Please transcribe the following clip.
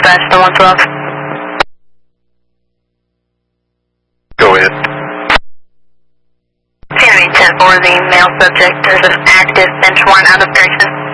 dispatch to 112. Go ahead. CNV 10-4, the male subject. There's an active bench warrant out of Grayson.